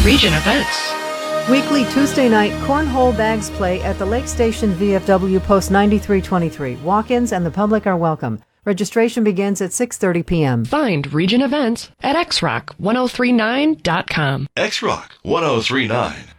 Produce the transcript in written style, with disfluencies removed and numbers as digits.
Region events. Weekly Tuesday night cornhole bags play at the Lake Station VFW Post 9323. Walk-ins and the public are welcome. Registration begins at 6:30 p.m. Find region events at xrock1039.com. XRock 1039.